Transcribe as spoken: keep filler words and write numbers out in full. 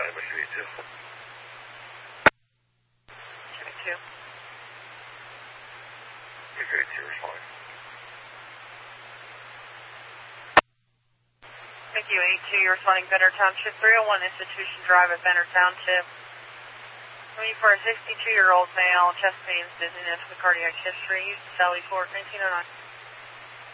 County by three eight two. three eight two. three eight two, responding. Thank you, eight two. You're responding Benner Township, three oh one Institution Drive at Benner Township. Looking for a sixty-two-year-old male, chest pains, dizziness with cardiac history. Use Sally Ford, nineteen oh nine.